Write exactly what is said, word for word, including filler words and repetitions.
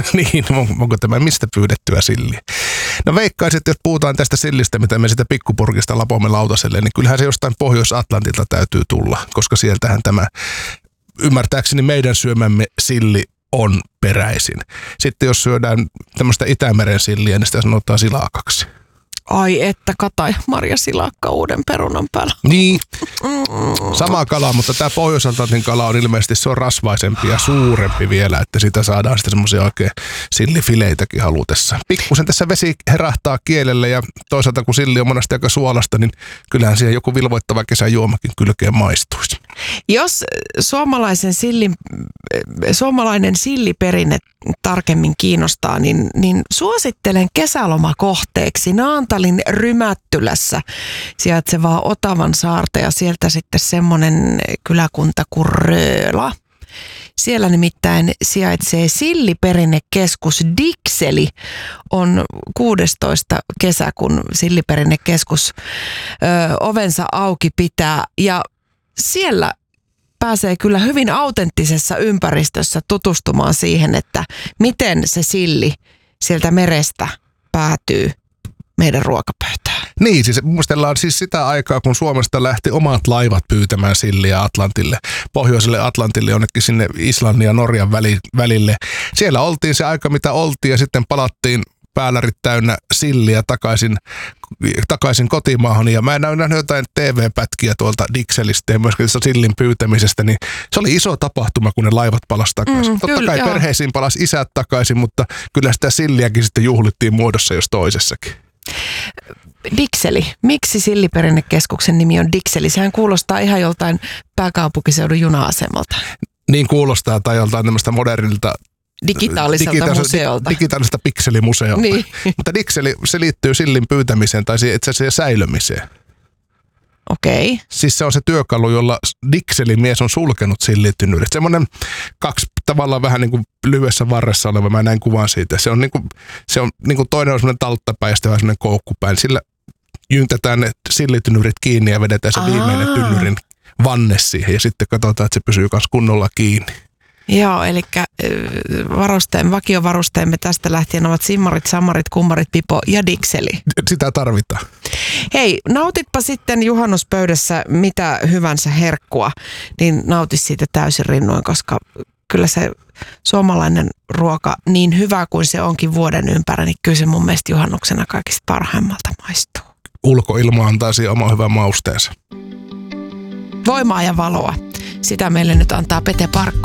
Niin, onko tämä mistä pyydettyä silliä? No veikkaisin, että jos puhutaan tästä sillistä, mitä me sitä pikkupurkista lapomme lautaselle, niin kyllähän se jostain Pohjois-Atlantilta täytyy tulla, koska sieltähän tämä, ymmärtääkseni meidän syömämme silli on peräisin. Sitten jos syödään tämmöistä Itämeren silliä, niin sitä sanotaan silakaksi. Ai että Kataja Marja silakka uuden perunan päällä. Niin, sama kala, mutta tämä Pohjois-Atlantin kala on ilmeisesti, se on rasvaisempi ja suurempi vielä, että sitä saadaan sitten semmoisia oikein sillifileitäkin halutessa. Pikkusen tässä vesi herahtaa kielelle ja toisaalta kun silli on monesti aika suolasta, niin kyllähän siihen joku vilvoittava kesäjuomakin kylkeen maistuisi. Jos suomalaisen sillin, suomalainen silliperinne tarkemmin kiinnostaa, niin, niin suosittelen kesälomakohteeksi Naantalin Rymättylässä sijaitsevaa Otavan saarta ja sieltä sitten semmoinen kyläkunta kuin Rööla. Siellä nimittäin sijaitsee silliperinnekeskus Dikseli. On kuudestoista kesä, kun silliperinnekeskus ö, ovensa auki pitää ja siellä pääsee kyllä hyvin autenttisessa ympäristössä tutustumaan siihen, että miten se silli sieltä merestä päätyy meidän ruokapöytään. Niin, siis muistellaan siis sitä aikaa, kun Suomesta lähti omat laivat pyytämään silliä Atlantille, pohjoiselle Atlantille, jonnekin sinne Islannin ja Norjan välille. Siellä oltiin se aika, mitä oltiin ja sitten palattiin päällärit täynnä silliä takaisin, takaisin kotimaahan. Ja mä en nähnyt jotain T V-pätkiä tuolta Dikselistä ja myöskin sillin pyytämisestä, niin se oli iso tapahtuma, kun ne laivat palasi takaisin. Mm, Totta kyllä, kai joo. Perheisiin palasi isät takaisin, mutta kyllä sitä silliäkin sitten juhlittiin muodossa jos toisessakin. Dikseli. Miksi silliperinnekeskuksen nimi on Dikseli? Sehän kuulostaa ihan joltain pääkaupunkiseudun juna-asemalta. Niin kuulostaa, tai joltain tämmöistä modernilta digitaaliselta digitaaliselta museolta. Digitaaliselta pikselimuseolta. Niin. Mutta Dikseli, se liittyy sillin pyytämiseen tai itse asiassa säilymiseen. Okei. Okay. Siis se on se työkalu, jolla Dikseli-mies on sulkenut sillitynnyrit. Semmoinen kaksi tavallaan vähän niin kuin lyhyessä varressa oleva, mä näin kuvan siitä. Se on niin kuin, se on niin kuin toinen on semmoinen talttapäin ja sitten vähän semmoinen koukkupäin. Sillä jyntetään ne sillitynnyrit kiinni ja vedetään se Aa. viimeinen tynnyrin vanne siihen ja sitten katsotaan, että se pysyy myös kunnolla kiinni. Joo, eli varusteen, vakiovarusteemme tästä lähtien ovat simmarit, sammarit, kummarit, pipo ja Dikseli. Sitä tarvitaan. Hei, nautitpa sitten juhannuspöydässä mitä hyvänsä herkkua, niin nauti siitä täysin rinnoin, koska kyllä se suomalainen ruoka, niin hyvä kuin se onkin vuoden ympäri, niin kyllä se mun mielestä juhannuksena kaikista parhaimmalta maistuu. Ulkoilma antaa siihen oma hyvän mausteensa. Voimaa ja valoa. Sitä meille nyt antaa Pete Parkko.